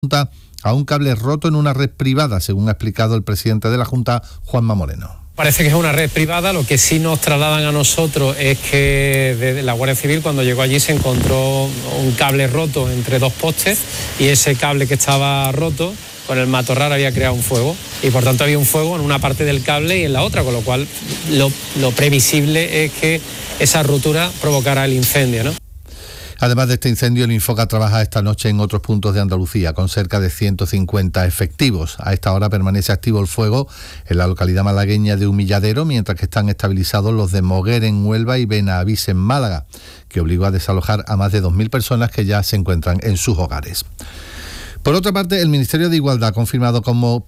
a un cable roto en una red privada, según ha explicado el presidente de la Junta, Juanma Moreno. Parece que es una red privada. Lo que sí nos trasladan a nosotros es que desde la Guardia Civil, cuando llegó allí, se encontró un cable roto entre dos postes, y ese cable que estaba roto con el matorral había creado un fuego, y por tanto había un fuego en una parte del cable y en la otra, con lo cual lo previsible es que esa rotura provocara el incendio, ¿no? Además de este incendio, el Infoca trabaja esta noche en otros puntos de Andalucía con cerca de 150 efectivos. A esta hora permanece activo el fuego en la localidad malagueña de Humilladero, mientras que están estabilizados los de Moguer en Huelva y Benavís en Málaga, que obligó a desalojar a más de 2.000 personas que ya se encuentran en sus hogares. Por otra parte, el Ministerio de Igualdad ha confirmado como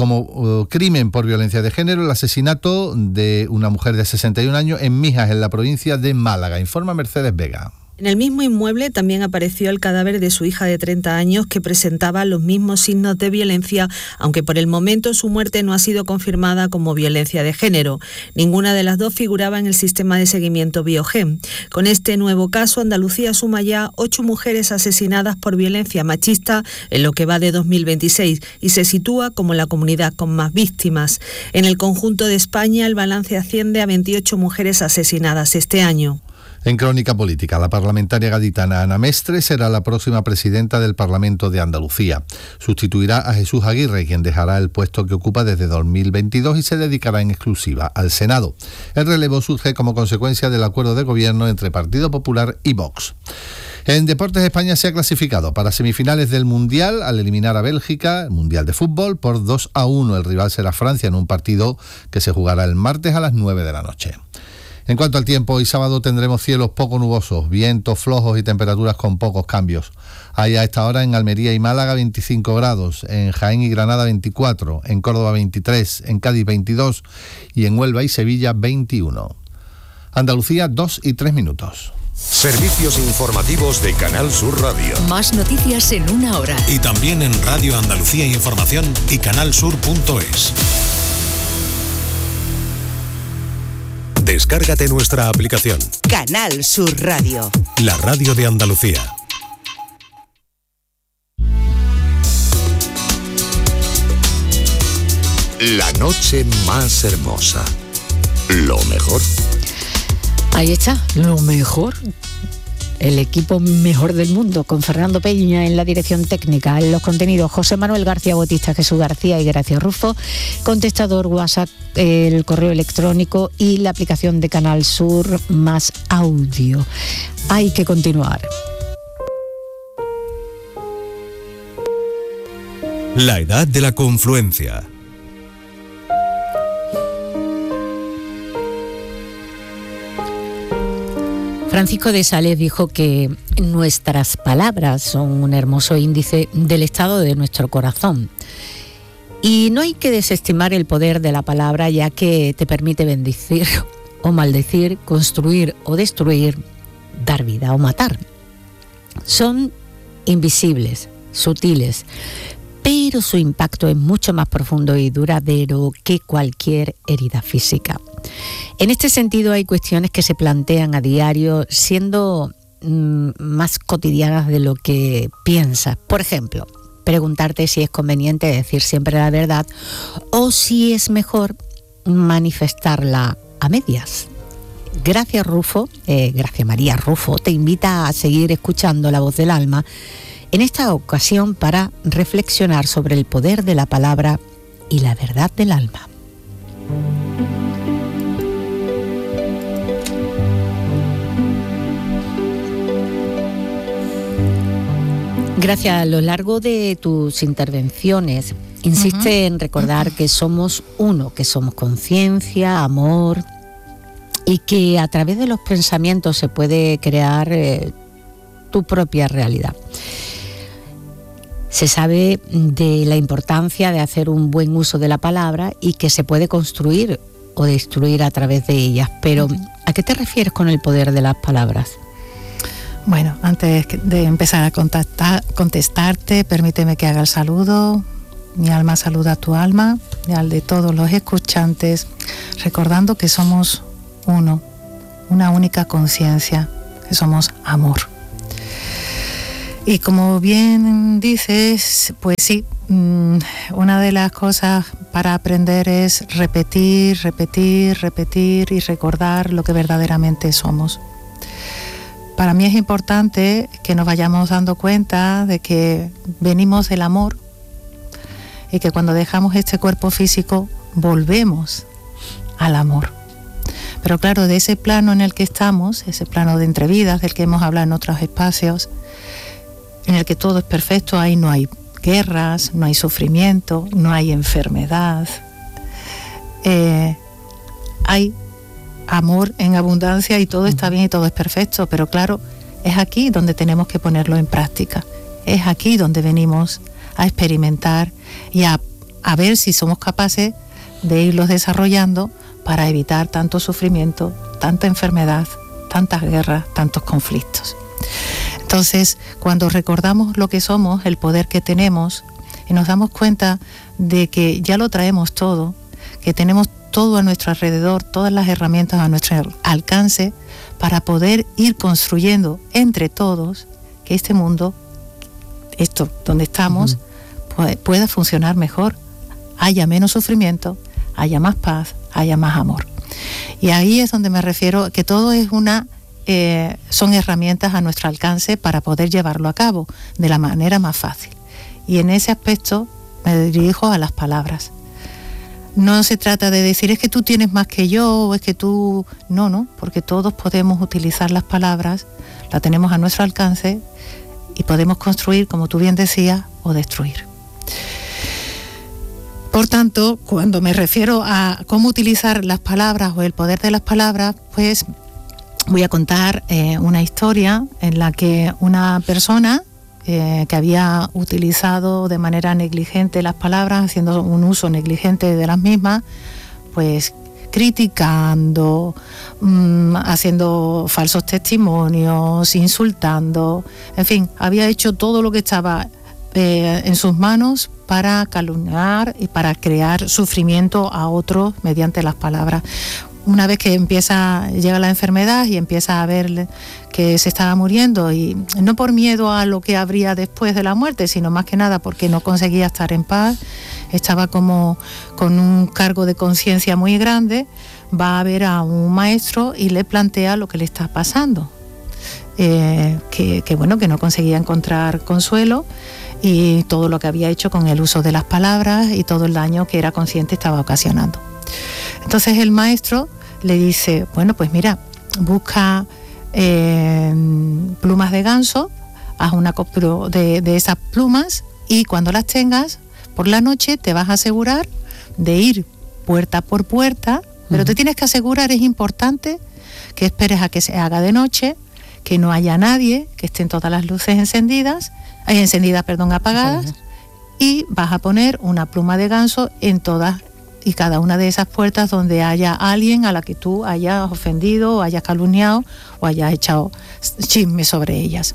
crimen por violencia de género el asesinato de una mujer de 61 años en Mijas, en la provincia de Málaga. Informa Mercedes Vega. En el mismo inmueble también apareció el cadáver de su hija de 30 años que presentaba los mismos signos de violencia, aunque por el momento su muerte no ha sido confirmada como violencia de género. Ninguna de las dos figuraba en el sistema de seguimiento Biogen. Con este nuevo caso, Andalucía suma ya 8 mujeres asesinadas por violencia machista en lo que va de 2026 y se sitúa como la comunidad con más víctimas. En el conjunto de España, el balance asciende a 28 mujeres asesinadas este año. En crónica política, la parlamentaria gaditana Ana Mestre será la próxima presidenta del Parlamento de Andalucía. Sustituirá a Jesús Aguirre, quien dejará el puesto que ocupa desde 2022 y se dedicará en exclusiva al Senado. El relevo surge como consecuencia del acuerdo de gobierno entre Partido Popular y Vox. En deportes, España se ha clasificado para semifinales del Mundial al eliminar a Bélgica, el Mundial de Fútbol, por 2-1. El rival será Francia en un partido que se jugará el martes a las 9 de la noche. En cuanto al tiempo, hoy sábado tendremos cielos poco nubosos, vientos flojos y temperaturas con pocos cambios. Hay a esta hora en Almería y Málaga 25 grados, en Jaén y Granada 24, en Córdoba 23, en Cádiz 22 y en Huelva y Sevilla 21. Andalucía, 2 y 3 minutos. Servicios informativos de Canal Sur Radio. Más noticias en una hora. Y también en Radio Andalucía Información y canalsur.es. Descárgate nuestra aplicación. Canal Sur Radio. La radio de Andalucía. La noche más hermosa. Lo mejor. Ahí está, lo mejor. El equipo mejor del mundo, con Fernando Peña en la dirección técnica, en los contenidos José Manuel García Bautista, Jesús García y Gracia Rufo, contestador, WhatsApp, el correo electrónico y la aplicación de Canal Sur más audio. Hay que continuar. La edad de la confluencia. Francisco de Sales dijo que nuestras palabras son un hermoso índice del estado de nuestro corazón. Y no hay que desestimar el poder de la palabra, ya que te permite bendecir o maldecir, construir o destruir, dar vida o matar. Son invisibles, sutiles, pero su impacto es mucho más profundo y duradero que cualquier herida física. En este sentido, hay cuestiones que se plantean a diario, siendo más cotidianas de lo que piensas. Por ejemplo, preguntarte si es conveniente decir siempre la verdad o si es mejor manifestarla a medias. Gracia María Rufo, te invita a seguir escuchando La Voz del Alma, en esta ocasión para reflexionar sobre el poder de la palabra y la verdad del alma. Gracias. A lo largo de tus intervenciones insiste en recordar que somos uno, que somos conciencia, amor, y que a través de los pensamientos se puede crear tu propia realidad. Se sabe de la importancia de hacer un buen uso de la palabra y que se puede construir o destruir a través de ellas, pero ¿a qué te refieres con el poder de las palabras? Bueno, antes de empezar a contestarte, permíteme que haga el saludo. Mi alma saluda a tu alma y al de todos los escuchantes, recordando que somos uno, una única conciencia, que somos amor. Y como bien dices, pues sí, una de las cosas para aprender es repetir, repetir, repetir y recordar lo que verdaderamente somos. Para mí es importante que nos vayamos dando cuenta de que venimos del amor y que cuando dejamos este cuerpo físico volvemos al amor. Pero claro, de ese plano en el que estamos, ese plano de entrevidas del que hemos hablado en otros espacios, en el que todo es perfecto, ahí no hay guerras, no hay sufrimiento, no hay enfermedad, hay amor en abundancia y todo está bien y todo es perfecto, pero claro, es aquí donde tenemos que ponerlo en práctica, es aquí donde venimos a experimentar y a ver si somos capaces de irlos desarrollando para evitar tanto sufrimiento, tanta enfermedad, tantas guerras, tantos conflictos. Entonces, cuando recordamos lo que somos, el poder que tenemos, y nos damos cuenta de que ya lo traemos todo, que tenemos todo a nuestro alrededor, todas las herramientas a nuestro alcance, para poder ir construyendo entre todos que este mundo, esto donde estamos, pueda funcionar mejor, haya menos sufrimiento, haya más paz, haya más amor. Y ahí es donde me refiero, que todo es son herramientas a nuestro alcance para poder llevarlo a cabo de la manera más fácil. Y en ese aspecto me dirijo a las palabras. No se trata de decir es que tú tienes más que yo o es que tú... No, porque todos podemos utilizar las palabras, las tenemos a nuestro alcance y podemos construir, como tú bien decías, o destruir. Por tanto, cuando me refiero a cómo utilizar las palabras o el poder de las palabras, pues voy a contar una historia en la que una persona que había utilizado de manera negligente las palabras, haciendo un uso negligente de las mismas, pues criticando, haciendo falsos testimonios, insultando, en fin, había hecho todo lo que estaba en sus manos para calumniar y para crear sufrimiento a otros mediante las palabras. Una vez que llega la enfermedad y empieza a ver que se estaba muriendo, y no por miedo a lo que habría después de la muerte, sino más que nada porque no conseguía estar en paz, estaba como con un cargo de conciencia muy grande, va a ver a un maestro y le plantea lo que le está pasando, que no conseguía encontrar consuelo y todo lo que había hecho con el uso de las palabras y todo el daño que era consciente estaba ocasionando. Entonces el maestro le dice, bueno, pues mira, busca plumas de ganso, haz una copia de esas plumas y cuando las tengas, por la noche te vas a asegurar de ir puerta por puerta, pero te tienes que asegurar, es importante, que esperes a que se haga de noche, que no haya nadie, que estén todas las luces apagadas, y vas a poner una pluma de ganso en todas y cada una de esas puertas donde haya alguien a la que tú hayas ofendido o hayas calumniado o hayas echado chisme sobre ellas.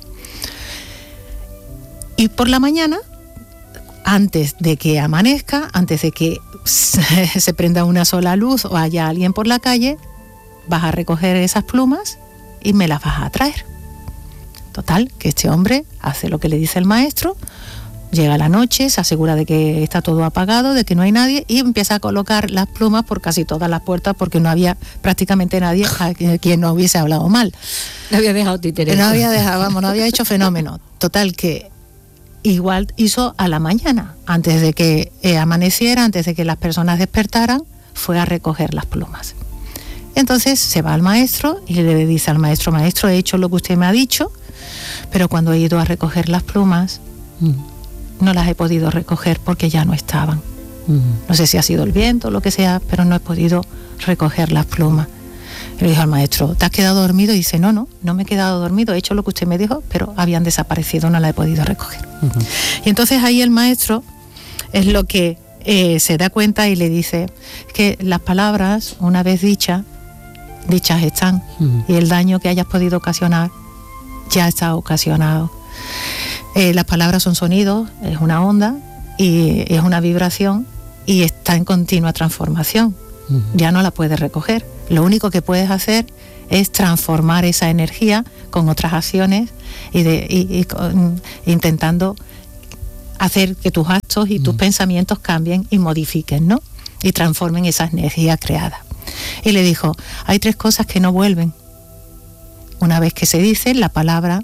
Y por la mañana, antes de que amanezca, antes de que se prenda una sola luz o haya alguien por la calle, vas a recoger esas plumas y me las vas a traer. Total, que este hombre hace lo que le dice el maestro. Llega la noche, se asegura de que está todo apagado, de que no hay nadie y empieza a colocar las plumas por casi todas las puertas porque no había prácticamente nadie a quien no hubiese hablado mal. No había dejado títeres. No había hecho fenómeno. Total, que igual hizo a la mañana, antes de que amaneciera, antes de que las personas despertaran, fue a recoger las plumas. Entonces se va al maestro y le dice al maestro, maestro, he hecho lo que usted me ha dicho, pero cuando he ido a recoger las plumas, no las he podido recoger porque ya no estaban. No sé si ha sido el viento o lo que sea, pero no he podido recoger las plumas. Y le dijo al maestro, ¿te has quedado dormido? Y dice, no me he quedado dormido, he hecho lo que usted me dijo, pero habían desaparecido, no las he podido recoger. Y entonces ahí el maestro es lo que se da cuenta y le dice que las palabras, una vez dichas están, y el daño que hayas podido ocasionar ya está ocasionado. Las palabras son sonidos, es una onda y es una vibración y está en continua transformación. ya no la puedes recoger. Lo único que puedes hacer es transformar esa energía con otras acciones y intentando hacer que tus actos y tus pensamientos cambien y modifiquen, ¿no? Y transformen esa energía creada. Y le dijo, hay 3 cosas que no vuelven. Una vez que se dice, la palabra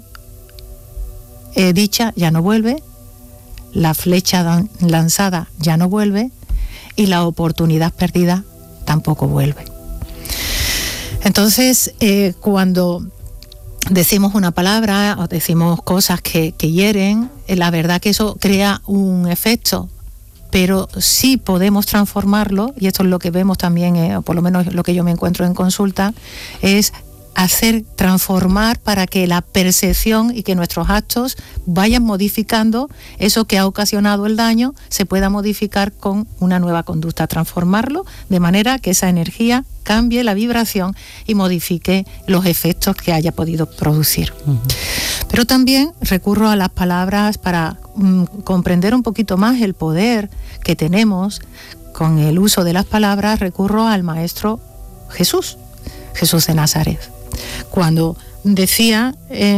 dicha ya no vuelve, la flecha lanzada ya no vuelve y la oportunidad perdida tampoco vuelve. Entonces, cuando decimos una palabra o decimos cosas que hieren, la verdad que eso crea un efecto, pero sí podemos transformarlo, y esto es lo que vemos también, o por lo menos lo que yo me encuentro en consulta, es transformar para que la percepción y que nuestros actos vayan modificando eso que ha ocasionado el daño, se pueda modificar con una nueva conducta, transformarlo de manera que esa energía cambie la vibración y modifique los efectos que haya podido producir. Pero también recurro a las palabras para comprender un poquito más el poder que tenemos con el uso de las palabras. Recurro al Maestro Jesús de Nazaret. Cuando decía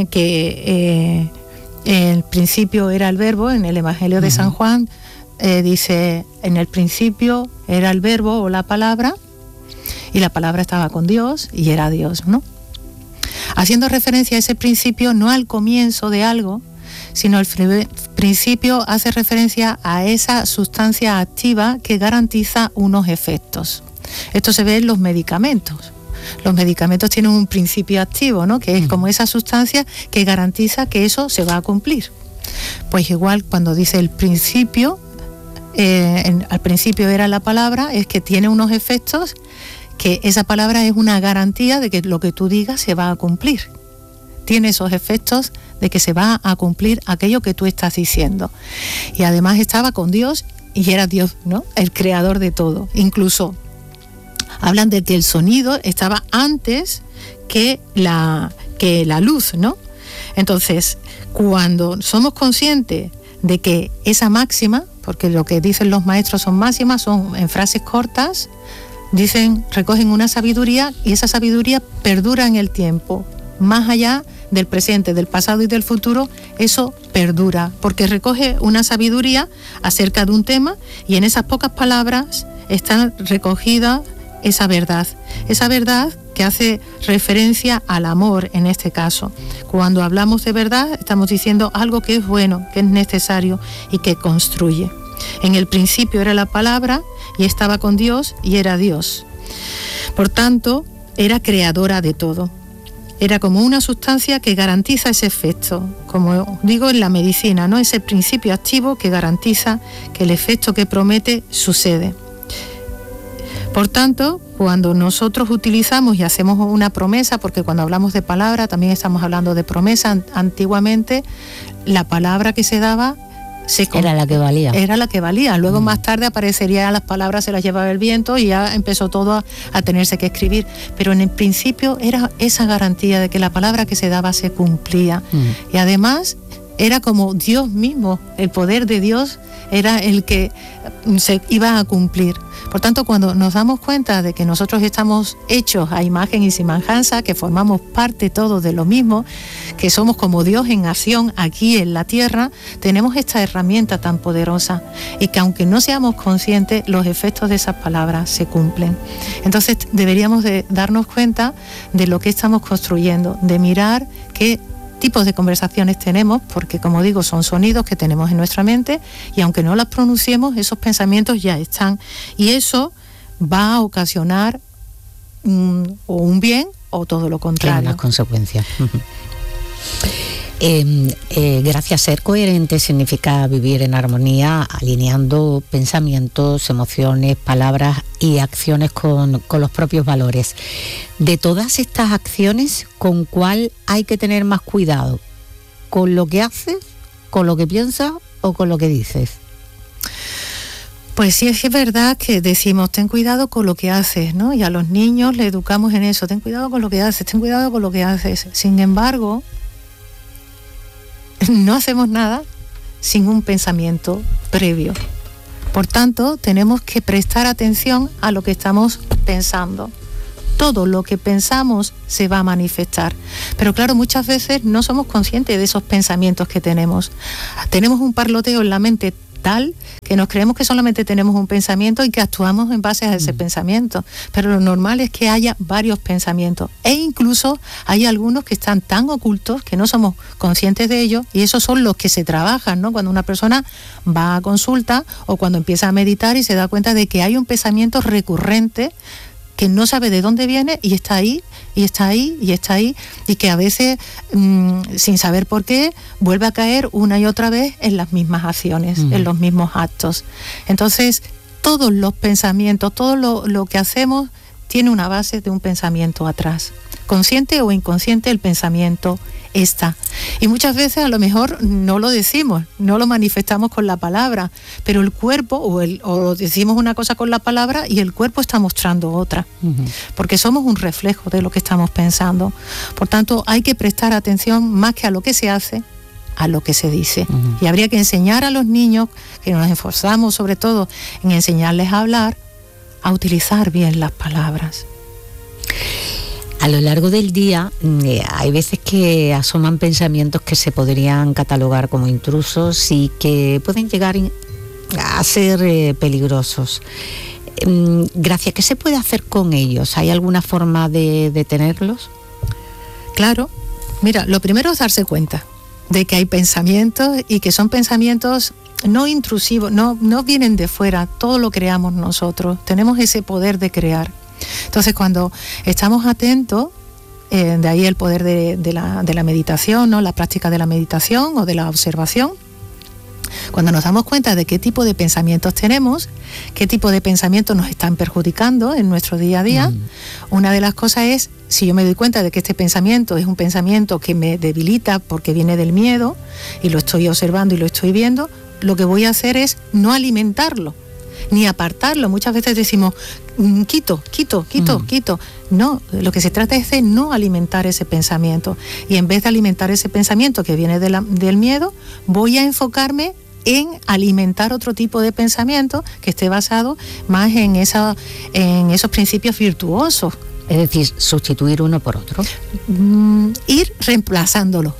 que el principio era el verbo, en el Evangelio de San Juan dice, en el principio era el verbo o la palabra, y la palabra estaba con Dios y era Dios, ¿no? Haciendo referencia a ese principio, no al comienzo de algo, sino el principio hace referencia a esa sustancia activa que garantiza unos efectos. Esto se ve en los medicamentos. Los medicamentos tienen un principio activo, ¿no? Que es como esa sustancia que garantiza que eso se va a cumplir. Pues igual cuando dice el principio, al principio era la palabra, es que tiene unos efectos, que esa palabra es una garantía de que lo que tú digas se va a cumplir. Tiene esos efectos de que se va a cumplir aquello que tú estás diciendo. Y además estaba con Dios y era Dios, ¿no? El creador de todo. Incluso hablan de que el sonido estaba antes que la luz, ¿no? Entonces, cuando somos conscientes de que esa máxima, porque lo que dicen los maestros son máximas, son en frases cortas, dicen, recogen una sabiduría y esa sabiduría perdura en el tiempo. Más allá del presente, del pasado y del futuro, eso perdura, porque recoge una sabiduría acerca de un tema y en esas pocas palabras está recogida esa verdad que hace referencia al amor en este caso. Cuando hablamos de verdad, estamos diciendo algo que es bueno, que es necesario y que construye. En el principio era la palabra y estaba con Dios y era Dios. Por tanto, era creadora de todo. Era como una sustancia que garantiza ese efecto, como digo en la medicina, ¿no? Ese principio activo que garantiza que el efecto que promete sucede. Por tanto, cuando nosotros utilizamos y hacemos una promesa, porque cuando hablamos de palabra también estamos hablando de promesa, antiguamente la palabra que se daba era la que valía. Era la que valía. Luego más tarde aparecerían las palabras, se las llevaba el viento y ya empezó todo a tenerse que escribir. Pero en el principio era esa garantía de que la palabra que se daba se cumplía. Y además era como Dios mismo, el poder de Dios era el que se iba a cumplir. Por tanto, cuando nos damos cuenta de que nosotros estamos hechos a imagen y semejanza, que formamos parte todos de lo mismo, que somos como Dios en acción aquí en la tierra, tenemos esta herramienta tan poderosa y que aunque no seamos conscientes, los efectos de esas palabras se cumplen. Entonces deberíamos de darnos cuenta de lo que estamos construyendo, de mirar qué tipos de conversaciones tenemos, porque como digo, son sonidos que tenemos en nuestra mente y aunque no las pronunciemos, esos pensamientos ya están y eso va a ocasionar o un bien o todo lo contrario. Las consecuencias. Gracias. Ser coherente significa vivir en armonía, alineando pensamientos, emociones, palabras y acciones con los propios valores. De todas estas acciones, ¿con cuál hay que tener más cuidado? ¿Con lo que haces, con lo que piensas o con lo que dices? Pues sí, es verdad que decimos, ten cuidado con lo que haces, ¿no? Y a los niños le educamos en eso, ten cuidado con lo que haces, ten cuidado con lo que haces. Sin embargo, no hacemos nada sin un pensamiento previo. Por tanto, tenemos que prestar atención a lo que estamos pensando. Todo lo que pensamos se va a manifestar. Pero claro, muchas veces no somos conscientes de esos pensamientos que tenemos. Tenemos un parloteo en la mente tal que nos creemos que solamente tenemos un pensamiento y que actuamos en base a ese pensamiento. Pero lo normal es que haya varios pensamientos. E incluso hay algunos que están tan ocultos que no somos conscientes de ellos, y esos son los que se trabajan, ¿no? Cuando una persona va a consulta o cuando empieza a meditar y se da cuenta de que hay un pensamiento recurrente que no sabe de dónde viene y está ahí, y está ahí, y está ahí, y que a veces, sin saber por qué, vuelve a caer una y otra vez en las mismas acciones, en los mismos actos. Entonces, todos los pensamientos, todo lo que hacemos tiene una base de un pensamiento atrás. Consciente o inconsciente, el pensamiento está. Y muchas veces a lo mejor no lo decimos, no lo manifestamos con la palabra, pero el cuerpo, o decimos una cosa con la palabra y el cuerpo está mostrando otra, porque somos un reflejo de lo que estamos pensando. Por tanto, hay que prestar atención más que a lo que se hace, a lo que se dice. Y habría que enseñar a los niños, que nos esforzamos sobre todo en enseñarles a hablar, a utilizar bien las palabras. A lo largo del día hay veces que asoman pensamientos que se podrían catalogar como intrusos y que pueden llegar a ser peligrosos. Gracia, ¿qué se puede hacer con ellos? ¿Hay alguna forma de detenerlos? Claro. Mira, lo primero es darse cuenta de que hay pensamientos y que son pensamientos no intrusivos, no vienen de fuera, todo lo creamos nosotros, tenemos ese poder de crear. Entonces, cuando estamos atentos, de ahí el poder de la meditación, ¿no? La práctica de la meditación o de la observación, cuando nos damos cuenta de qué tipo de pensamientos tenemos, qué tipo de pensamientos nos están perjudicando en nuestro día a día, una de las cosas es, si yo me doy cuenta de que este pensamiento es un pensamiento que me debilita porque viene del miedo, y lo estoy observando y lo estoy viendo, lo que voy a hacer es no alimentarlo, ni apartarlo. Muchas veces decimos, quito. No, lo que se trata es de no alimentar ese pensamiento. Y en vez de alimentar ese pensamiento que viene del miedo, voy a enfocarme en alimentar otro tipo de pensamiento que esté basado más en esos principios virtuosos. Es decir, sustituir uno por otro. Ir reemplazándolo.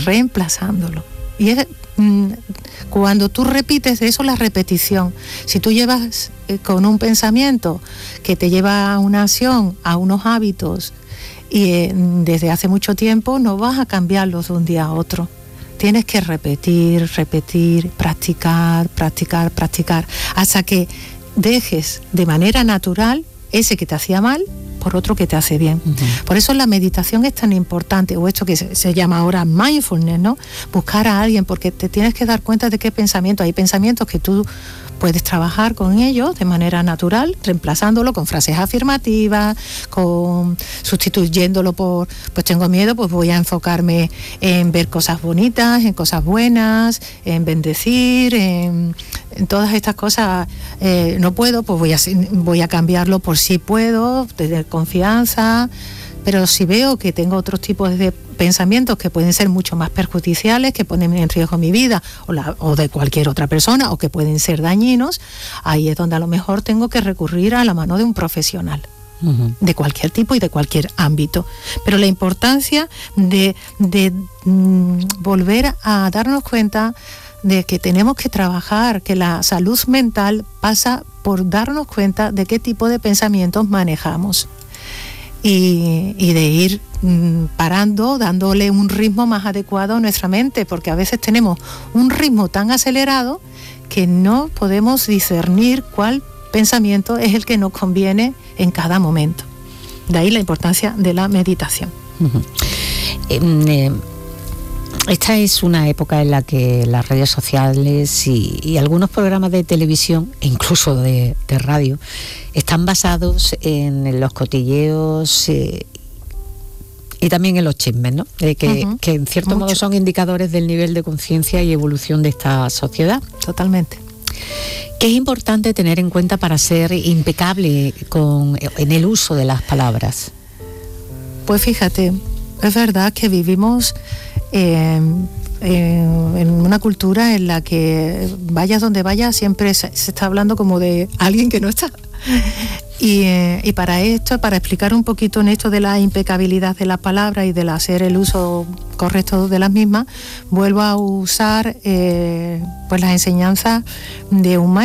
Y es cuando tú repites, eso es la repetición. Si tú llevas con un pensamiento que te lleva a una acción, a unos hábitos, y desde hace mucho tiempo, no vas a cambiarlos de un día a otro. Tienes que repetir, practicar, hasta que dejes de manera natural ese que te hacía mal por otro que te hace bien. Por eso la meditación es tan importante, o esto que se llama ahora mindfulness, ¿no? Buscar a alguien, porque te tienes que dar cuenta de qué pensamiento. Hay pensamientos que tú puedes trabajar con ellos de manera natural, reemplazándolo con frases afirmativas, sustituyéndolo por, pues tengo miedo, pues voy a enfocarme en ver cosas bonitas, en cosas buenas, en bendecir, en todas estas cosas. No puedo, pues voy a cambiarlo por sí puedo, tener confianza. Pero si veo que tengo otros tipos de pensamientos que pueden ser mucho más perjudiciales, que ponen en riesgo mi vida o de cualquier otra persona, o que pueden ser dañinos, ahí es donde a lo mejor tengo que recurrir a la mano de un profesional, de cualquier tipo y de cualquier ámbito. Pero la importancia de volver a darnos cuenta de que tenemos que trabajar, que la salud mental pasa por darnos cuenta de qué tipo de pensamientos manejamos. Y de ir parando, dándole un ritmo más adecuado a nuestra mente, porque a veces tenemos un ritmo tan acelerado que no podemos discernir cuál pensamiento es el que nos conviene en cada momento. De ahí la importancia de la meditación. Esta es una época en la que las redes sociales y algunos programas de televisión e incluso de radio están basados en los cotilleos y también en los chismes, ¿no? Que en cierto modo son indicadores del nivel de conciencia y evolución de esta sociedad. Totalmente. ¿Qué es importante tener en cuenta para ser impecable en el uso de las palabras? Pues fíjate, es verdad que vivimos en una cultura en la que vayas donde vayas siempre se está hablando como de alguien que no está. Y para esto, para explicar un poquito en esto de la impecabilidad de las palabras y del hacer el uso correcto de las mismas, vuelvo a usar pues las enseñanzas de un maestro